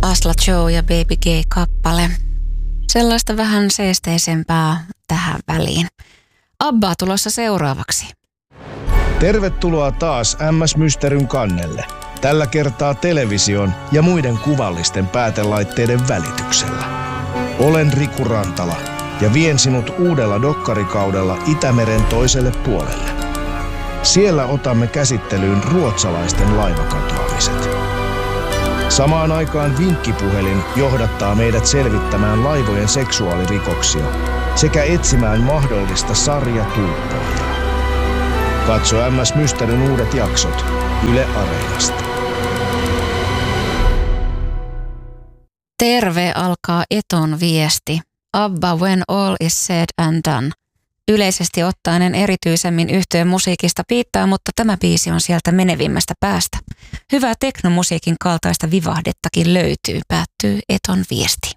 Asla Joe ja Baby G-kappale. Sellaista vähän seesteisempää tähän väliin. Abbaa tulossa seuraavaksi. Tervetuloa taas MS Mysteryn kannelle. Tällä kertaa television ja muiden kuvallisten päätelaitteiden välityksellä. Olen Riku Rantala ja vien sinut uudella dokkarikaudella Itämeren toiselle puolelle. Siellä otamme käsittelyyn ruotsalaisten laivakatoamiset. Samaan aikaan vinkkipuhelin johdattaa meidät selvittämään laivojen seksuaalirikoksia sekä etsimään mahdollista sarjatulppaa. Katso MS Mysterin uudet jaksot Yle Areenasta. Terve alkaa Eton viesti. Abba When All Is Said and Done. Yleisesti ottaen en erityisemmin yhtyeen musiikista piittaa, mutta tämä biisi on sieltä menevimmästä päästä. Hyvää teknomusiikin kaltaista vivahdettakin löytyy, päättyy Eton viesti.